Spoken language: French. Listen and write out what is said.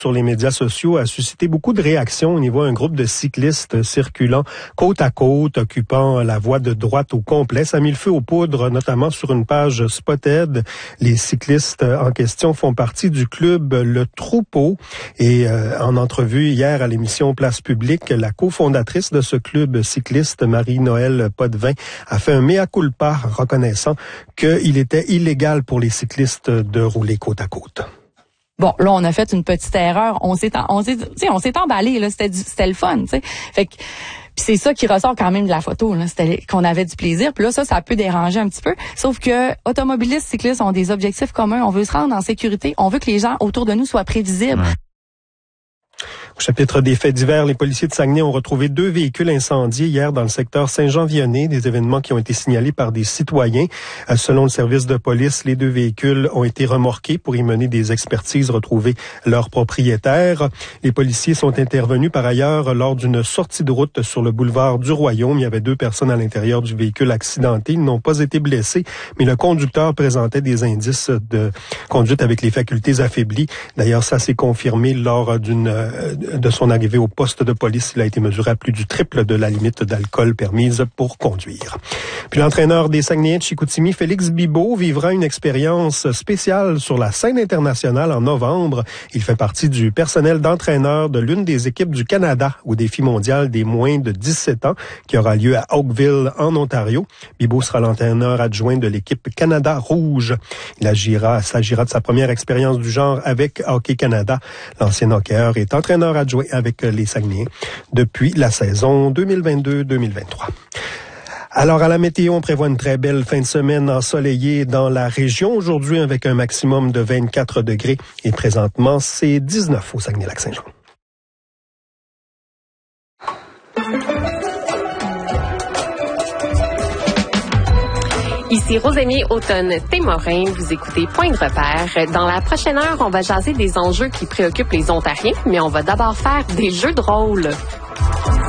sur les médias sociaux a suscité beaucoup de réactions au niveau d'un groupe de cyclistes circulant côte à côte, occupant la voie de droite au complet. Ça a mis le feu aux poudres, notamment sur une page Spotted. Les cyclistes en question font partie du club Le Troupeau. Et en entrevue hier à l'émission Place Publique, la cofondatrice de ce club cycliste, Marie-Noëlle Potvin, a fait un mea culpa reconnaissant qu'il était illégal pour les cyclistes de rouler côte à côte. Bon, là, on a fait une petite erreur. On s'est emballé, là. C'était le fun, tu sais. Fait que, puis c'est ça qui ressort quand même de la photo, là. C'était qu'on avait du plaisir. Puis là, ça peut déranger un petit peu. Sauf que automobilistes, cyclistes ont des objectifs communs. On veut se rendre en sécurité. On veut que les gens autour de nous soient prévisibles. Ouais. Au chapitre des faits divers, les policiers de Saguenay ont retrouvé 2 véhicules incendiés hier dans le secteur Saint-Jean-Vianney, des événements qui ont été signalés par des citoyens. Selon le service de police, les 2 véhicules ont été remorqués pour y mener des expertises, retrouver leurs propriétaires. Les policiers sont intervenus par ailleurs lors d'une sortie de route sur le boulevard du Royaume. Il y avait 2 personnes à l'intérieur du véhicule accidenté. Ils n'ont pas été blessés, mais le conducteur présentait des indices de conduite avec les facultés affaiblies. D'ailleurs, ça s'est confirmé lors de son arrivée au poste de police. Il a été mesuré à plus du triple de la limite d'alcool permise pour conduire. Puis l'entraîneur des Saguenayens de Chicoutimi, Félix Bibeau, vivra une expérience spéciale sur la scène internationale en novembre. Il fait partie du personnel d'entraîneur de l'une des équipes du Canada au défi mondial des moins de 17 ans qui aura lieu à Oakville, en Ontario. Bibeau sera l'entraîneur adjoint de l'équipe Canada Rouge. Il s'agira de sa première expérience du genre avec Hockey Canada. L'ancien hockeyeur est entraîneur adjoint avec les Saguenayens depuis la saison 2022-2023. Alors, à la météo, on prévoit une très belle fin de semaine ensoleillée dans la région. Aujourd'hui, avec un maximum de 24 degrés. Et présentement, c'est 19 au Saguenay-Lac-Saint-Jean. Ici Rosémie Automne-Témorin, vous écoutez Point de repère. Dans la prochaine heure, on va jaser des enjeux qui préoccupent les Ontariens, mais on va d'abord faire des jeux de rôle.